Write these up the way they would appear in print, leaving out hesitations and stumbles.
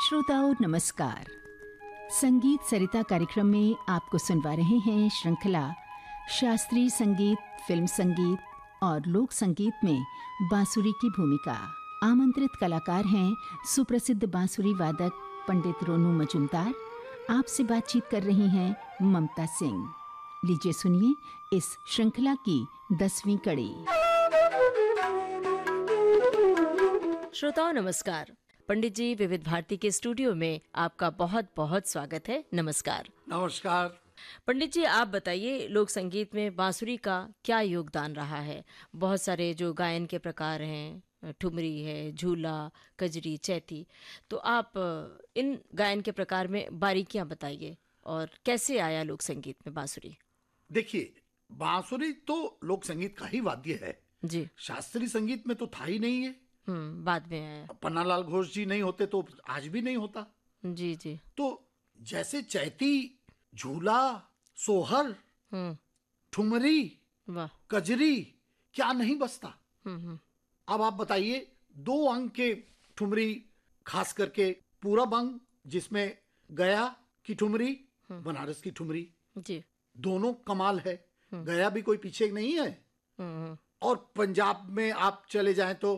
श्रोताओं नमस्कार। संगीत सरिता कार्यक्रम में आपको सुनवा रहे हैं श्रृंखला शास्त्रीय संगीत, फिल्म संगीत और लोक संगीत में बांसुरी की भूमिका। आमंत्रित कलाकार हैं सुप्रसिद्ध बांसुरी वादक पंडित रोनू मजूमदार। आपसे बातचीत कर रही हैं ममता सिंह। लीजिए सुनिए इस श्रृंखला की 10वीं कड़ी। श्रोताओं नमस्कार। पंडित जी, विविध भारती के स्टूडियो में आपका बहुत बहुत स्वागत है। नमस्कार। नमस्कार। पंडित जी, आप बताइए, लोक संगीत में बांसुरी का क्या योगदान रहा है? बहुत सारे जो गायन के प्रकार हैं, ठुमरी है, झूला, कजरी, चैती, तो आप इन गायन के प्रकार में बारीकियां बताइए और कैसे आया लोक संगीत में बांसुरी? देखिए, बांसुरी तो लोक संगीत का ही वाद्य है जी। शास्त्रीय संगीत में तो था ही नहीं है। बाद में आया। पन्नालाल घोष जी नहीं होते तो आज भी नहीं होता। जी जी। तो जैसे चैती, झूला, सोहर, ठुमरी, वाह, कजरी, क्या नहीं बसता। अब आप बताइए, 2 अंग के ठुमरी, खास करके पूरब अंग जिसमें गया की ठुमरी, बनारस की ठुमरी, जी, दोनों कमाल है। गया भी कोई पीछे नहीं है। और पंजाब में आप चले जाएं तो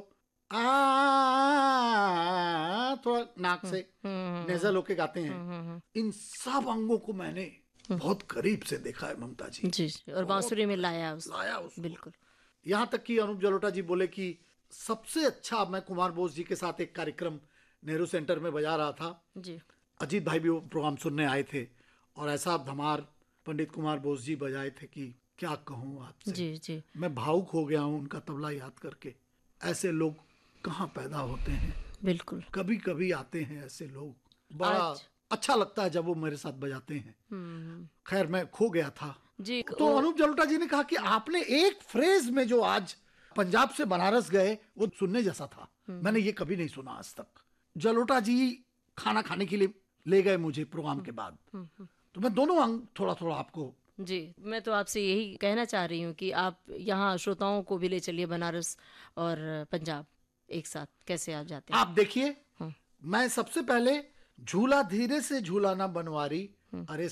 थोड़ा नाक से नेजल होके गाते हैं। इन सब अंगों को मैंने बहुत करीब से देखा है ममता जी। जी, और बांसुरी में लाया उसको। बिल्कुल। यहाँ तक कि अनूप जलोटा जी बोले कि सबसे अच्छा, मैं कुमार बोस जी के साथ एक कार्यक्रम नेहरू सेंटर में बजा रहा था जी। अजीत भाई भी वो प्रोग्राम सुनने आए थे और ऐसा धमार पंडित कुमार बोस जी बजाए थे कि क्या कहूँ आपसे। जी जी। मैं भावुक हो गया हूँ उनका तबला याद करके। ऐसे लोग कहाँ पैदा होते हैं। बिल्कुल। कभी कभी आते हैं ऐसे लोग, बड़ा अच्छा लगता है जब वो मेरे साथ बजाते हैं। खैर, मैं खो गया था जी। तो अनूप जलोटा जी ने कहा कि आपने एक फ्रेज में जो आज पंजाब से बनारस गए वो सुनने जैसा था। मैंने ये कभी नहीं सुना आज तक। जलोटा जी खाना खाने के लिए ले गए मुझे प्रोग्राम के बाद, तो मैं दोनों अंग थोड़ा थोड़ा आपको। जी, मैं तो आपसे यही कहना चाह रही हूँ कि आप यहाँ श्रोताओं को भी ले चलिए बनारस और पंजाब एक साथ। कैसे आप जाते हैं? आप देखिए, मैं सबसे पहले झूला धीरे से झूलाना बनवारी, अरे